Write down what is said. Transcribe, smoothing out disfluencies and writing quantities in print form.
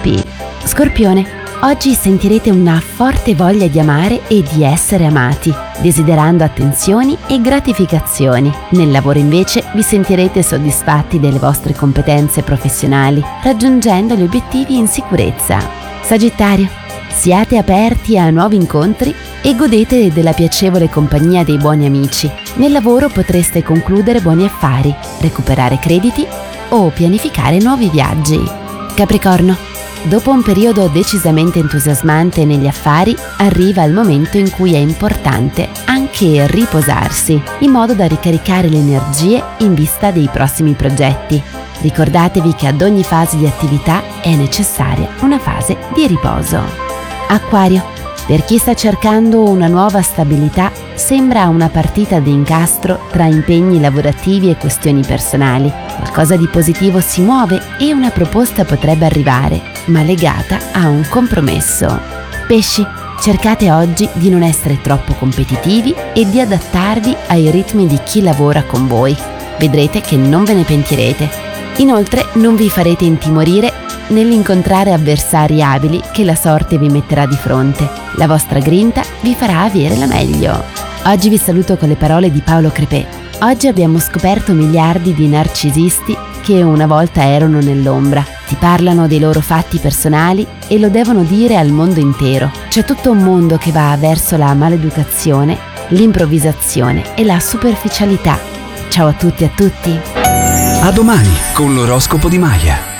oroscopi. Scorpione, oggi sentirete una forte voglia di amare e di essere amati, desiderando attenzioni e gratificazioni. Nel lavoro invece vi sentirete soddisfatti delle vostre competenze professionali, raggiungendo gli obiettivi in sicurezza. Sagittario, siate aperti a nuovi incontri e godete della piacevole compagnia dei buoni amici. Nel lavoro potreste concludere buoni affari, recuperare crediti o pianificare nuovi viaggi. Capricorno, dopo un periodo decisamente entusiasmante negli affari, arriva il momento in cui è importante anche riposarsi, in modo da ricaricare le energie in vista dei prossimi progetti. Ricordatevi che ad ogni fase di attività è necessaria una fase di riposo. Acquario, per chi sta cercando una nuova stabilità, sembra una partita di incastro tra impegni lavorativi e questioni personali. Qualcosa di positivo si muove e una proposta potrebbe arrivare, ma legata a un compromesso. Pesci, cercate oggi di non essere troppo competitivi e di adattarvi ai ritmi di chi lavora con voi. Vedrete che non ve ne pentirete. Inoltre non vi farete intimorire nell'incontrare avversari abili che la sorte vi metterà di fronte. La vostra grinta vi farà avere la meglio. Oggi vi saluto con le parole di Paolo Crepè. Oggi abbiamo scoperto miliardi di narcisisti che una volta erano nell'ombra. Ti parlano dei loro fatti personali e lo devono dire al mondo intero. C'è tutto un mondo che va verso la maleducazione, l'improvvisazione e la superficialità. Ciao a tutti e a tutti. A domani con l'oroscopo di Maya.